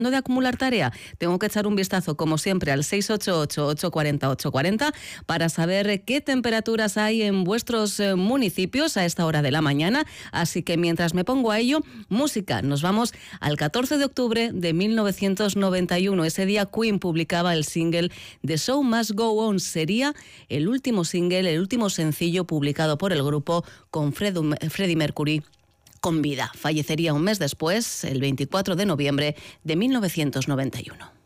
no de acumular tarea. Tengo que echar un vistazo, como siempre, al 688-840-840 para saber qué temperaturas hay en vuestros municipios a esta hora de la mañana. Así que mientras me pongo a ello, música. Nos vamos al 14 de octubre de 1991. Ese día Queen publicaba el single The Show Must Go On. Sería el último single, el último sencillo publicado por el grupo con Freddie Mercury con vida. Fallecería un mes después, el 24 de noviembre de 1991.